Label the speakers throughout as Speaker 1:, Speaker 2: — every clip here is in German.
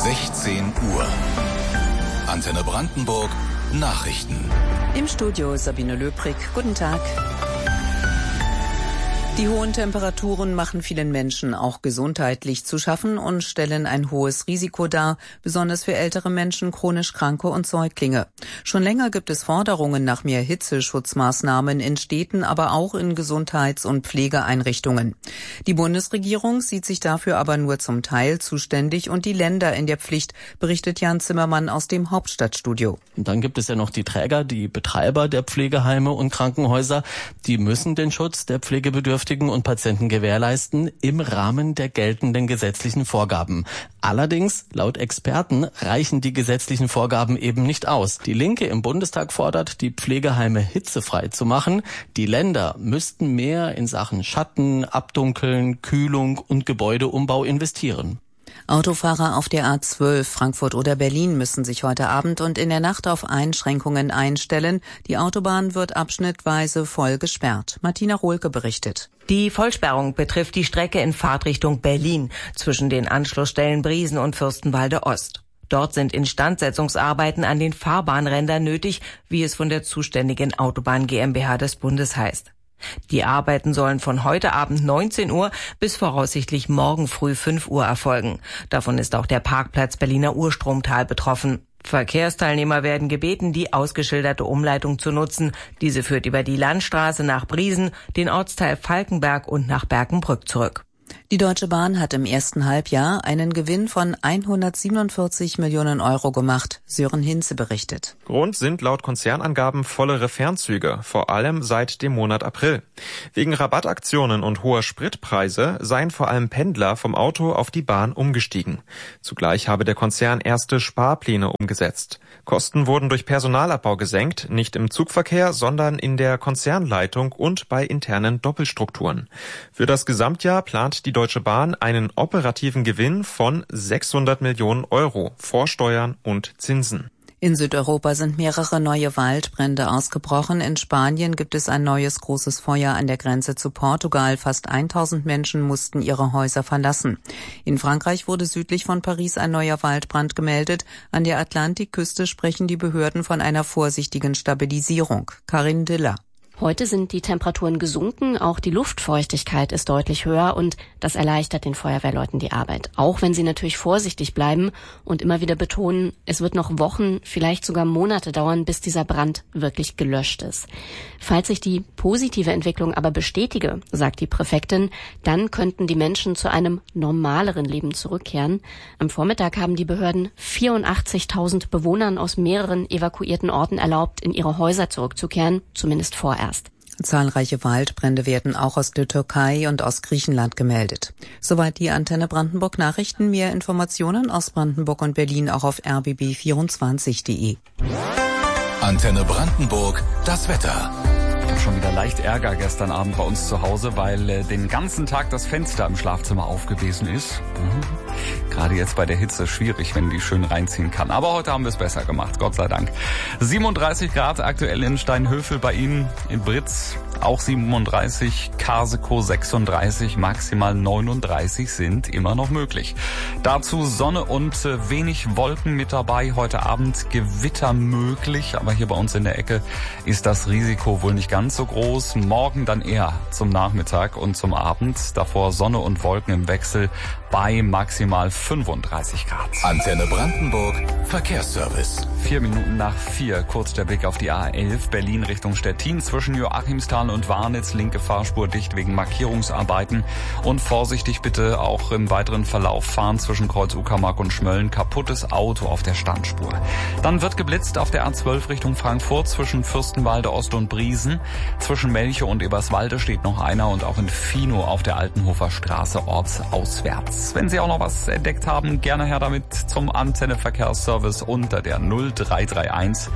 Speaker 1: 16 Uhr. Antenne Brandenburg, Nachrichten.
Speaker 2: Im Studio Sabine Löbrig. Guten Tag. Die hohen Temperaturen machen vielen Menschen auch gesundheitlich zu schaffen und stellen ein hohes Risiko dar, besonders für ältere Menschen, chronisch Kranke und Säuglinge. Schon länger gibt es Forderungen nach mehr Hitzeschutzmaßnahmen in Städten, aber auch in Gesundheits- und Pflegeeinrichtungen. Die Bundesregierung sieht sich dafür aber nur zum Teil zuständig und die Länder in der Pflicht, berichtet Jan Zimmermann aus dem Hauptstadtstudio.
Speaker 3: Und dann gibt es ja noch die Träger, die Betreiber der Pflegeheime und Krankenhäuser. Die müssen den Schutz der Pflegebedürftigen und Patienten gewährleisten im Rahmen der geltenden gesetzlichen Vorgaben. Allerdings, laut Experten, reichen die gesetzlichen Vorgaben eben nicht aus. Die Linke im Bundestag fordert, die Pflegeheime hitzefrei zu machen. Die Länder müssten mehr in Sachen Schatten, Abdunkeln, Kühlung und Gebäudeumbau investieren.
Speaker 2: Autofahrer auf der A12 Frankfurt oder Berlin müssen sich heute Abend und in der Nacht auf Einschränkungen einstellen. Die Autobahn wird abschnittweise voll gesperrt. Martina Rohlke berichtet.
Speaker 4: Die Vollsperrung betrifft die Strecke in Fahrtrichtung Berlin zwischen den Anschlussstellen Briesen und Fürstenwalde Ost. Dort sind Instandsetzungsarbeiten an den Fahrbahnrändern nötig, wie es von der zuständigen Autobahn GmbH des Bundes heißt. Die Arbeiten sollen von heute Abend 19 Uhr bis voraussichtlich morgen früh 5 Uhr erfolgen. Davon ist auch der Parkplatz Berliner Urstromtal betroffen. Verkehrsteilnehmer werden gebeten, die ausgeschilderte Umleitung zu nutzen. Diese führt über die Landstraße nach Briesen, den Ortsteil Falkenberg und nach Berkenbrück zurück.
Speaker 2: Die Deutsche Bahn hat im ersten Halbjahr einen Gewinn von 147 Millionen Euro gemacht. Sören Hinze berichtet.
Speaker 5: Grund sind laut Konzernangaben vollere Fernzüge, vor allem seit dem Monat April. Wegen Rabattaktionen und hoher Spritpreise seien vor allem Pendler vom Auto auf die Bahn umgestiegen. Zugleich habe der Konzern erste Sparpläne umgesetzt. Kosten wurden durch Personalabbau gesenkt, nicht im Zugverkehr, sondern in der Konzernleitung und bei internen Doppelstrukturen. Für das Gesamtjahr plant die Deutsche Bahn einen operativen Gewinn von 600 Millionen Euro vor Steuern und Zinsen.
Speaker 2: In Südeuropa sind mehrere neue Waldbrände ausgebrochen. In Spanien gibt es ein neues großes Feuer an der Grenze zu Portugal. Fast 1000 Menschen mussten ihre Häuser verlassen. In Frankreich wurde südlich von Paris ein neuer Waldbrand gemeldet. An der Atlantikküste sprechen die Behörden von einer vorsichtigen Stabilisierung. Karin Diller.
Speaker 6: Heute sind die Temperaturen gesunken, auch die Luftfeuchtigkeit ist deutlich höher und das erleichtert den Feuerwehrleuten die Arbeit. Auch wenn sie natürlich vorsichtig bleiben und immer wieder betonen, es wird noch Wochen, vielleicht sogar Monate dauern, bis dieser Brand wirklich gelöscht ist. Falls sich die positive Entwicklung aber bestätige, sagt die Präfektin, dann könnten die Menschen zu einem normaleren Leben zurückkehren. Am Vormittag haben die Behörden 84.000 Bewohnern aus mehreren evakuierten Orten erlaubt, in ihre Häuser zurückzukehren, zumindest vorerst.
Speaker 2: Zahlreiche Waldbrände werden auch aus der Türkei und aus Griechenland gemeldet. Soweit die Antenne Brandenburg Nachrichten. Mehr Informationen aus Brandenburg und Berlin auch auf rbb24.de.
Speaker 1: Antenne Brandenburg, das Wetter.
Speaker 7: Schon wieder leicht Ärger gestern Abend bei uns zu Hause, weil den ganzen Tag das Fenster im Schlafzimmer aufgewesen ist. Gerade jetzt bei der Hitze schwierig, wenn die schön reinziehen kann. Aber heute haben wir es besser gemacht, Gott sei Dank. 37 Grad aktuell in Steinhöfel, bei Ihnen in Britz auch 37, Karsekow 36, maximal 39 sind immer noch möglich. Dazu Sonne und wenig Wolken mit dabei. Heute Abend Gewitter möglich, aber hier bei uns in der Ecke ist das Risiko wohl nicht ganz so groß. Morgen dann eher zum Nachmittag und zum Abend. Davor Sonne und Wolken im Wechsel bei maximal 35 Grad.
Speaker 1: Antenne Brandenburg, Verkehrsservice.
Speaker 7: 4 Minuten nach 4, kurz der Blick auf die A11, Berlin Richtung Stettin. Zwischen Joachimsthal und Warnitz, linke Fahrspur dicht wegen Markierungsarbeiten. Und vorsichtig bitte auch im weiteren Verlauf fahren zwischen Kreuz Uckermark und Schmölln. Kaputtes Auto auf der Standspur. Dann wird geblitzt auf der A12 Richtung Frankfurt zwischen Fürstenwalde Ost und Briesen. Zwischen Melche und Eberswalde steht noch einer und auch in Finow auf der Altenhofer Straße ortsauswärts. Wenn Sie auch noch was entdeckt haben, gerne her damit zum Antenne Verkehrsservice unter der 0331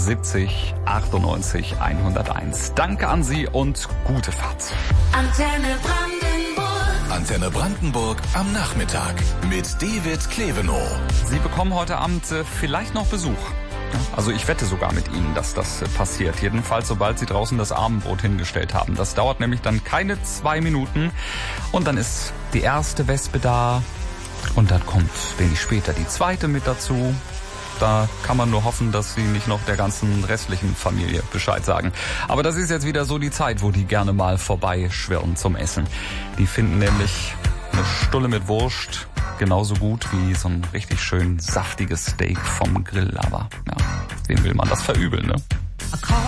Speaker 7: 70 98 101. Danke an Sie und gute Fahrt.
Speaker 1: Antenne Brandenburg. Antenne Brandenburg am Nachmittag mit David Klevenow.
Speaker 7: Sie bekommen heute Abend vielleicht noch Besuch. Also ich wette sogar mit Ihnen, dass das passiert. Jedenfalls, sobald Sie draußen das Abendbrot hingestellt haben. Das dauert nämlich dann keine 2 Minuten. Und dann ist die erste Wespe da. Und dann kommt wenig später die zweite mit dazu. Da kann man nur hoffen, dass sie nicht noch der ganzen restlichen Familie Bescheid sagen. Aber das ist jetzt wieder so die Zeit, wo die gerne mal vorbeischwirren zum Essen. Die finden nämlich eine Stulle mit Wurst genauso gut wie so ein richtig schön saftiges Steak vom Grill. Aber ja, wem will man das verübeln, ne?